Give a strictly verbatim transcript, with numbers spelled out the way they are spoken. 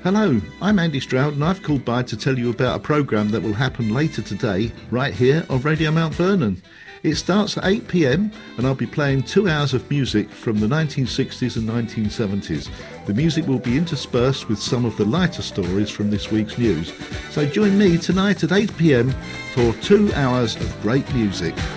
Hello, I'm Andy Stroud and I've called by to tell you about a programme that will happen later today right here on Radio Mount Vernon. It starts at eight p m and I'll be playing two hours of music from the nineteen sixties and nineteen seventies. The music will be interspersed with some of the lighter stories from this week's news. So join me tonight at eight p m for two hours of great music.